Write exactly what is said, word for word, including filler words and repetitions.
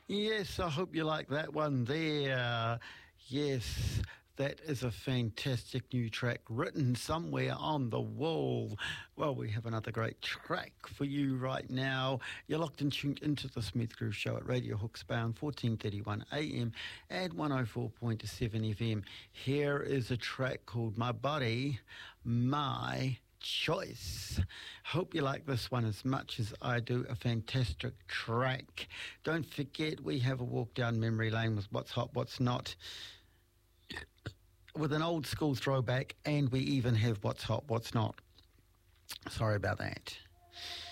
Yes, I hope you like that one there. Yes, that is a fantastic new track written somewhere on the wall. Well, we have another great track for you right now. You're locked and tuned into the Smooth Groove Show at Radio Hawke's-Bound, fourteen thirty-one A M and one oh four point seven F M. Here is a track called My Body, My Choice. Hope you like this one as much as I do. A fantastic track. Don't forget, we have a walk down memory lane with what's hot, what's not, with an old school throwback, and we even have what's hot, what's not. Sorry about that.